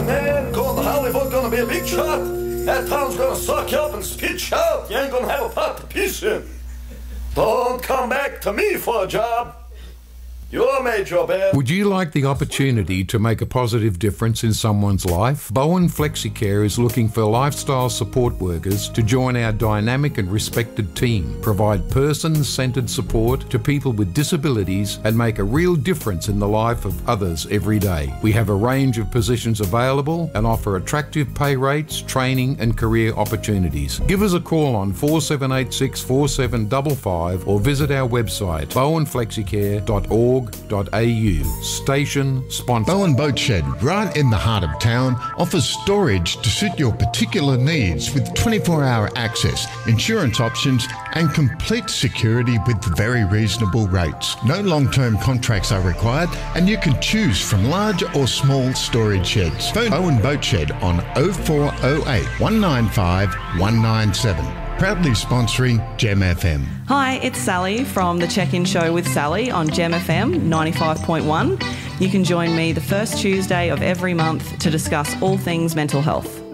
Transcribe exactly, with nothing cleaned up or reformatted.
man, going to Hollywood, gonna be a big shot. That town's gonna suck you up and spit you out. You ain't gonna have a pot to piss in. Don't come back to me for a job. You're made your bed. Would you like the opportunity to make a positive difference in someone's life? Bowen FlexiCare is looking for lifestyle support workers to join our dynamic and respected team, provide person-centred support to people with disabilities and make a real difference in the life of others every day. We have a range of positions available and offer attractive pay rates, training and career opportunities. Give us a call on four seven eight six, four seven five five or visit our website bowen flexicare dot org dot a u. Station sponsor. Bowen Boat Shed, right in the heart of town, offers storage to suit your particular needs with twenty-four hour access, insurance options and complete security with very reasonable rates. No long-term contracts are required and you can choose from large or small storage sheds. Phone Bowen Boat Shed on oh four oh eight, one nine five, one nine seven. Proudly sponsoring Gem F M. Hi, it's Sally from the Check-In Show with Sally on Gem F M ninety-five point one. You can join me the first Tuesday of every month to discuss all things mental health.